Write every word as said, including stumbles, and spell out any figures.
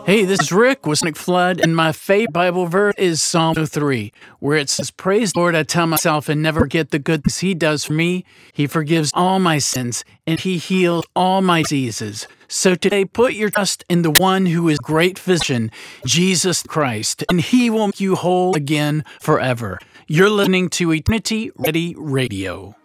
Hey, this is Rick with Sonic Flood, and my favorite Bible verse is Psalm oh three, where it says, "Praise the Lord, I tell myself, and never forget the good things He does for me. He forgives all my sins, and He heals all my diseases." So today, put your trust in the one who is great physician, Jesus Christ, and He will make you whole again forever. You're listening to Eternity Ready Radio.